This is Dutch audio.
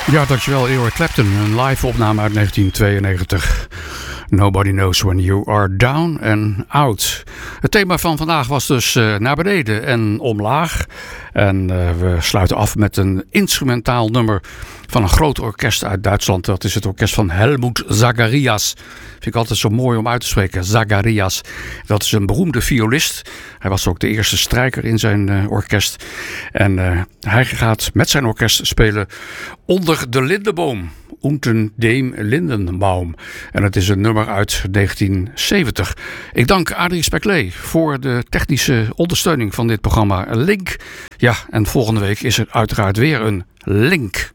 Ja, dankjewel Eric Clapton. Een live opname uit 1992. Nobody knows when you are down and out. Het thema van vandaag was dus naar beneden en omlaag. En we sluiten af met een instrumentaal nummer van een groot orkest uit Duitsland. Dat is het orkest van Helmut Zacharias. Vind ik altijd zo mooi om uit te spreken. Zacharias. Dat is een beroemde violist. Hij was ook de eerste strijker in zijn orkest. En hij gaat met zijn orkest spelen onder de Lindenboom. Unten dem Lindenbaum. En het is een nummer uit 1970. Ik dank Adrie Speklee voor de technische ondersteuning van dit programma Link. Ja, en volgende week is er uiteraard weer een Link.